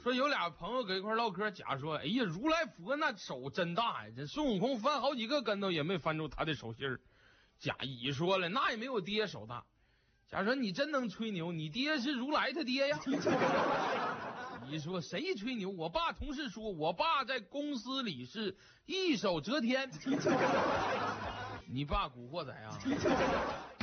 说有俩朋友搁一块唠嗑，甲说：“哎呀，如来佛那手真大呀，这孙悟空翻好几个跟头也没翻出他的手心儿。”甲乙说了：“那也没我爹手大。”甲说：“你真能吹牛，你爹是如来他爹呀。”乙说：“谁吹牛？我爸同事说，我爸在公司里是一手遮天。”你爸古惑仔啊？